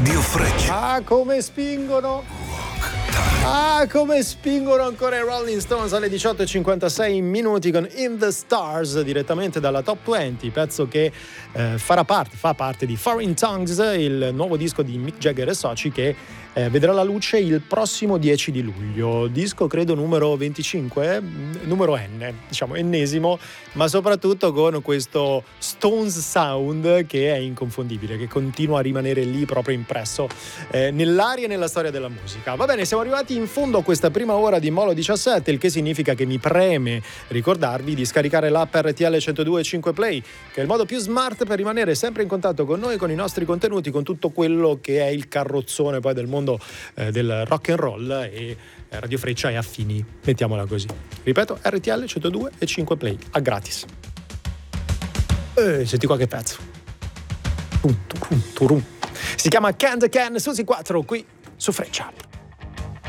Radio Freccia. Ah, come spingono! Ah, come spingono ancora i Rolling Stones alle 18:56 minuti con In the Stars, direttamente dalla Top 20, pezzo che fa parte di Foreign Tongues, il nuovo disco di Mick Jagger e soci, che vedrà la luce il prossimo 10 di luglio. Disco credo numero 25, numero N, diciamo ennesimo, ma soprattutto con questo Stones sound che è inconfondibile, che continua a rimanere lì proprio impresso nell'aria e nella storia della musica. Va bene, siamo arrivati in fondo a questa prima ora di Molo 17, il che significa che mi preme ricordarvi di scaricare l'app RTL 102.5 Play, che è il modo più smart per rimanere sempre in contatto con noi, con i nostri contenuti, con tutto quello che è il carrozzone poi del mondo del rock and roll, e Radio Freccia e affini, mettiamola così. Ripeto, RTL 102.5 Play, a gratis. Senti qua che pezzo. Si chiama Can the Can Susi 4 qui su Freccia.